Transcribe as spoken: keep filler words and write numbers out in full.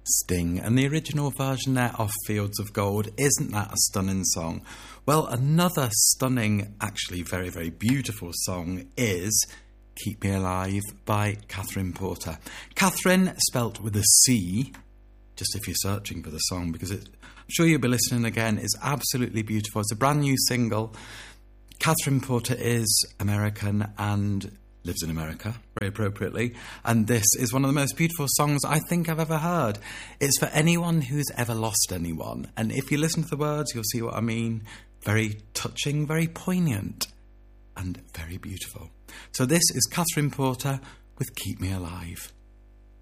Sting, and the original version there of Fields of Gold. Isn't that a stunning song? Well, another stunning, actually very, very beautiful song is Keep Me Alive by Catherine Porter. Catherine, spelt with a C, just if you're searching for the song, because it, I'm sure you'll be listening again. It's absolutely beautiful. It's a brand new single. Catherine Porter is American and lives in America, very appropriately, and this is one of the most beautiful songs I think I've ever heard. It's for anyone who's ever lost anyone, and if you listen to the words, you'll see what I mean. Very touching, very poignant, and very beautiful. So this is Catherine Porter with Keep Me Alive.